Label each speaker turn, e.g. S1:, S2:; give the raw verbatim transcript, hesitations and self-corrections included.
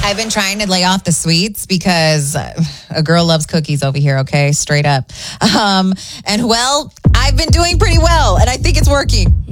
S1: I've been trying to lay off the sweets because a girl loves cookies over here, okay? Straight up. Um, and, well, I've been doing pretty well, and I think it's working.